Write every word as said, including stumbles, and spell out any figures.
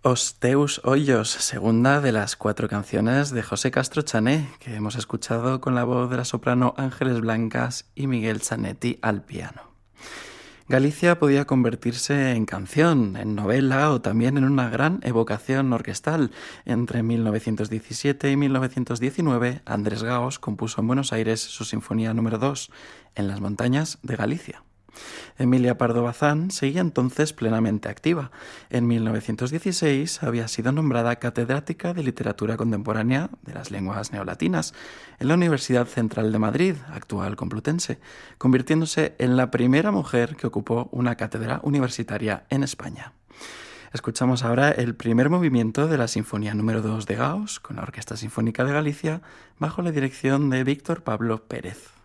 Os Teus Hoyos, segunda de las cuatro canciones de José Castro Chané, que hemos escuchado con la voz de la soprano Ángeles Blancas y Miguel Zanetti al piano. Galicia podía convertirse en canción, en novela o también en una gran evocación orquestal. Entre mil novecientos diecisiete y mil novecientos diecinueve, Andrés Gaos compuso en Buenos Aires su Sinfonía número dos, En las montañas de Galicia. Emilia Pardo Bazán seguía entonces plenamente activa. En mil novecientos dieciséis había sido nombrada catedrática de Literatura Contemporánea de las Lenguas Neolatinas en la Universidad Central de Madrid, actual Complutense, convirtiéndose en la primera mujer que ocupó una cátedra universitaria en España. Escuchamos ahora el primer movimiento de la Sinfonía número dos de Gaos con la Orquesta Sinfónica de Galicia bajo la dirección de Víctor Pablo Pérez.